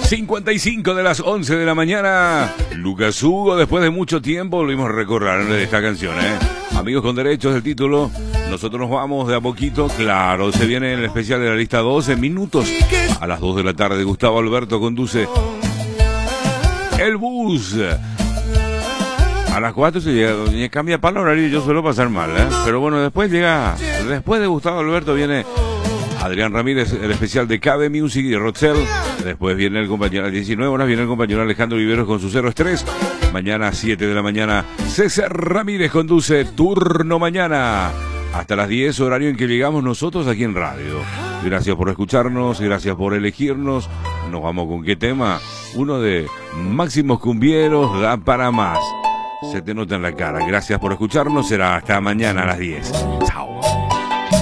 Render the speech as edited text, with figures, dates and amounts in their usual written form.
55 de las 11 de la mañana. Lucas Hugo, después de mucho tiempo, volvimos a recordar esta canción, Amigos con derechos del título. Nosotros nos vamos de a poquito. Claro, se viene el especial de la lista 12 minutos. A las 2 de la tarde, Gustavo Alberto conduce El Bus. A las 4 se llega, cambia para el horario y yo suelo pasar mal, Pero bueno, después de Gustavo Alberto viene Adrián Ramírez, el especial de KB Music y Roxel. Después viene el compañero a las 19 horas, viene el compañero Alejandro Viveros con su Cero Estrés. Mañana a 7 de la mañana, César Ramírez conduce Turno Mañana. Hasta las 10, horario en que llegamos nosotros aquí en radio. Gracias por escucharnos, gracias por elegirnos. Nos vamos con qué tema. Uno de Máximos Cumbieros, Da Para Más. Se te nota en la cara. Gracias por escucharnos, será hasta mañana a las 10.